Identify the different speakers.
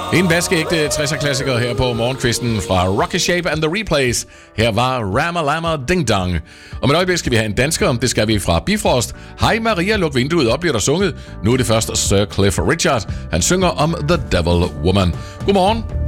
Speaker 1: En vaskeægte 60'er-klassiker her på morgenkvisten fra Rocky Shape and the Replays. Her var Rama Lama Ding Dong. Om et øjeblik skal vi have en dansker. Det skal vi fra Bifrost. Hej Maria, luk vinduet op, bliver der sunget. Nu er det først Sir Cliff Richard. Han synger om The Devil Woman. Godmorgen.